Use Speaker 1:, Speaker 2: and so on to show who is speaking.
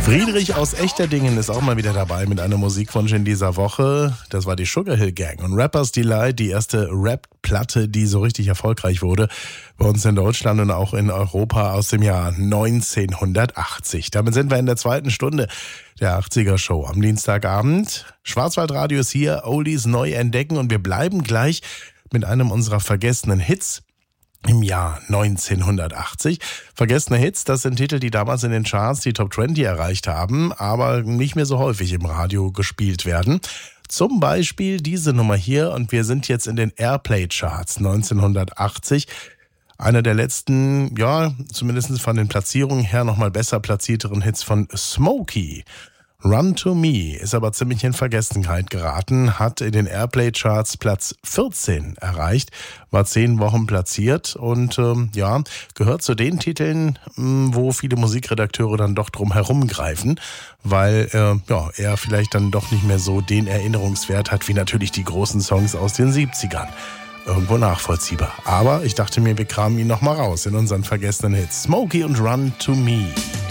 Speaker 1: Friedrich aus Echterdingen ist auch mal wieder dabei mit einem Musikwunsch in dieser Woche. Das war die Sugar Hill Gang und Rappers Delight, die erste Rap-Platte, die so richtig erfolgreich wurde bei uns in Deutschland und auch in Europa aus dem Jahr 1980. Damit sind wir in der zweiten Stunde der 80er Show am Dienstagabend. Schwarzwaldradio ist hier, Oldies neu entdecken und wir bleiben gleich mit einem unserer vergessenen Hits im Jahr 1980. Vergessene Hits, das sind Titel, die damals in den Charts die Top 20 erreicht haben, aber nicht mehr so häufig im Radio gespielt werden. Zum Beispiel diese Nummer hier und wir sind jetzt in den Airplay-Charts 1980. Einer der letzten, ja, zumindest von den Platzierungen her nochmal besser platzierteren Hits von Smokey. Run to Me ist aber ziemlich in Vergessenheit geraten, hat in den Airplay-Charts Platz 14 erreicht, war 10 Wochen platziert und gehört zu den Titeln, wo viele Musikredakteure dann doch drum herum greifen, weil er vielleicht dann doch nicht mehr so den Erinnerungswert hat wie natürlich die großen Songs aus den 70ern. Irgendwo nachvollziehbar. Aber ich dachte mir, wir kramen ihn nochmal raus in unseren vergessenen Hits. Smokey und Run to Me.